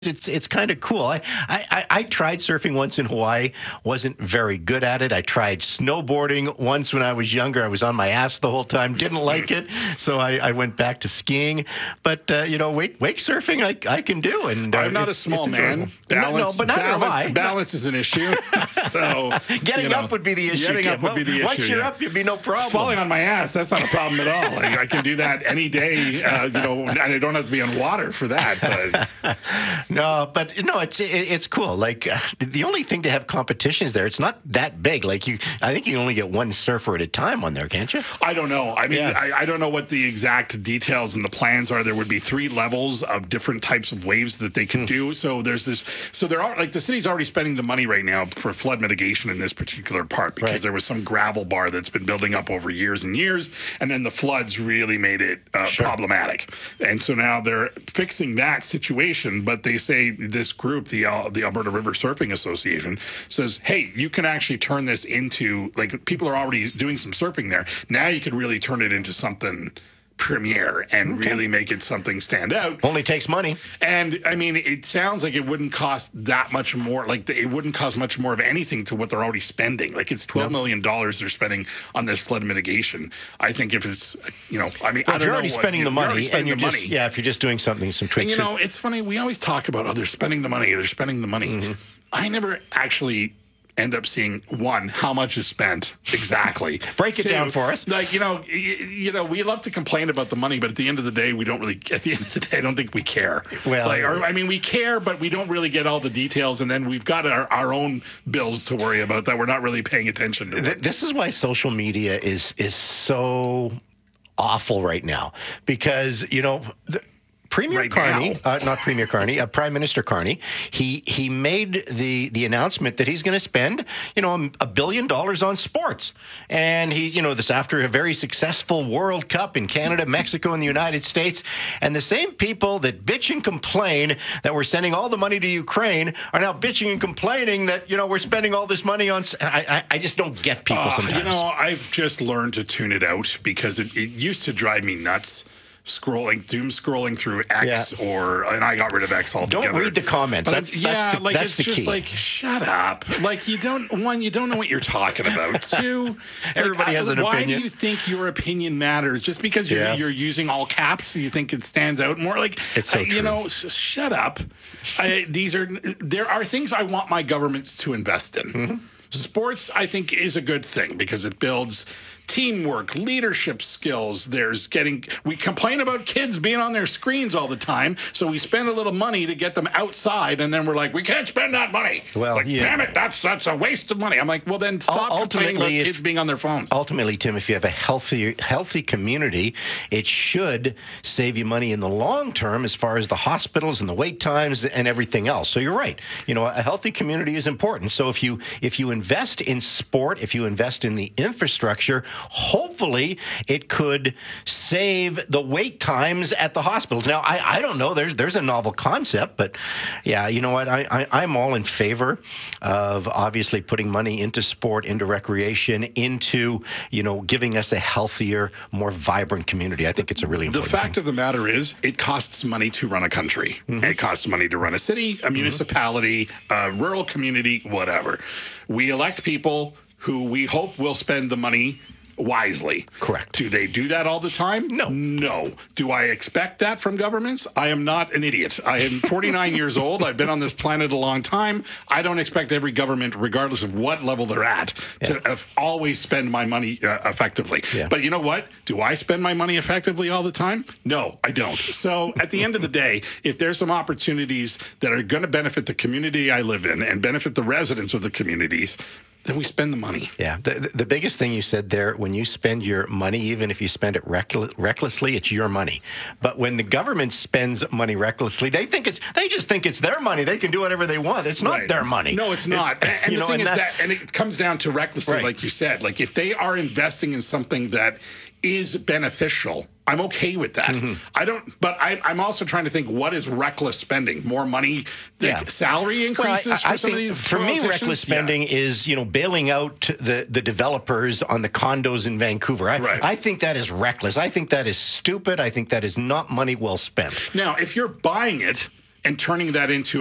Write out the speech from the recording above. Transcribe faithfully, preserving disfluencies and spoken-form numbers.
It's it's kind of cool. I, I, I tried surfing once in Hawaii, wasn't very good at it. I tried snowboarding once when I was younger. I was on my ass the whole time, didn't like it, so I, I went back to skiing. But, uh, you know, wake wake surfing I, I can do. And uh, I'm not a small man. Balance, no, no, but neither am balance, I. balance is an issue. So Getting you know, up would be the issue, Getting Tim. up would be the Once issue. you're yeah. up, you'd be no problem. Falling on my ass, that's not a problem at all. I, I can do that any day, uh, you know, and I don't have to be on water for that. But No, but no, it's it, it's cool. Like uh, the only thing to have competitions there, it's not that big. Like you, I think you can only get one surfer at a time on there, can't you? I don't know. I mean, Yeah. I, I don't know what the exact details and the plans are. There would be three levels of different types of waves that they could do. So there's this. So there are like the city's already spending the money right now for flood mitigation in this particular part because Right. there was some gravel bar that's been building up over years and years, and then the floods really made it uh, Sure. problematic. And so now they're fixing that situation. But they say this group, the uh, the Alberta River Surfing Association, says, hey, you can actually turn this into like people are already doing some surfing there. Now you could really turn it into something premier and Okay. really make it something stand out. Only takes money. And I mean, it sounds like it wouldn't cost that much more. Like it wouldn't cost much more of anything to what they're already spending. Like it's twelve million dollars they're spending on this flood mitigation. I think if it's, you know, I mean, Well, I if don't you're know already what- spending the you're already money, spending and you're the just money. yeah, if you're just doing something, some And tricks. you know, it's funny. We always talk about, oh, they're spending the money. They're spending the money. Mm-hmm. I never actually end up seeing one how much is spent exactly. Break it Two, down for us. Like you know, y- you know, we love to complain about the money, but at the end of the day, we don't really. At the end of the day, I don't think we care. Well, like, or, I mean, we care, but we don't really get all the details, and then we've got our, our own bills to worry about that we're not really paying attention to. Th- this is why social media is is so awful right now because you know. The, Premier Right Carney, now. uh, not Premier Carney, uh, Prime Minister Carney, he he made the the announcement that he's going to spend, you know, a billion dollars on sports, and he, you know, this after a very successful World Cup in Canada, Mexico, and the United States, and the same people that bitch and complain that we're sending all the money to Ukraine are now bitching and complaining that you know we're spending all this money on. I I, I just don't get people Uh, sometimes. you know, I've just learned to tune it out because it, it used to drive me nuts. Scrolling, doom scrolling through X, Yeah. or and I got rid of X altogether. Don't read the comments. But That's, yeah, that's the, like that's it's the just key. like shut up. Like you don't one, you don't know what you're talking about. Two, Everybody like, has an why opinion. do you think your opinion matters? Just because you're Yeah. you're using all caps, you think it stands out more? Like It's so I- you true. know, s- shut up. I, these are there are things I want my governments to invest in. Mm-hmm. Sports, I think, is a good thing because it builds teamwork, leadership skills. There's getting, we complain about kids being on their screens all the time. So we spend a little money to get them outside. And then we're like, we can't spend that money. Well, like, yeah. damn it. That's, that's a waste of money. I'm like, well, then stop Ul- complaining about ultimately, if- kids being on their phones. Ultimately, Tim, if you have a healthy, healthy community, it should save you money in the long term as far as the hospitals and the wait times and everything else. So you're right. You know, a healthy community is important. So if you if you invest in sport, if you invest in the infrastructure, hopefully it could save the wait times at the hospitals. Now, I, I don't know. There's there's a novel concept, but yeah, you know what? I, I I'm all in favor of obviously putting money into sport, into recreation, into you know giving us a healthier, more vibrant community. I think it's a really The important fact thing. of the matter is, it costs money to run a country. Mm-hmm. It costs money to run a city, a municipality, a rural community, whatever. We elect people who we hope will spend the money wisely. Correct. Do they do that all the time? No. No. Do I expect that from governments? I am not an idiot. I am forty-nine years old. I've been on this planet a long time. I don't expect every government, regardless of what level they're at, to uh, always spend my money uh, effectively. Yeah. But you know what? Do I spend my money effectively all the time? No, I don't. So at the end of the day, if there's some opportunities that are going to benefit the community I live in and benefit the residents of the communities, then we spend the money. Yeah, the, the the biggest thing you said there, when you spend your money, even if you spend it reckless, recklessly, it's your money. But when the government spends money recklessly, they think it's they just think it's their money. They can do whatever they want. It's not Right. their money. No, it's not. And, and you the know, thing and is that- that, and it comes down to recklessly, Right. like you said. Like if they are investing in something that is beneficial, I'm okay with that. Mm-hmm. I don't, but I, I'm also trying to think what is reckless spending? More money, like Yeah. salary Well, increases I, I, for I some think of these. for me, politicians? reckless Yeah. spending is you know bailing out the, the developers on the condos in Vancouver. I, Right. I think that is reckless. I think that is stupid. I think that is not money well spent. Now, if you're buying it and turning that into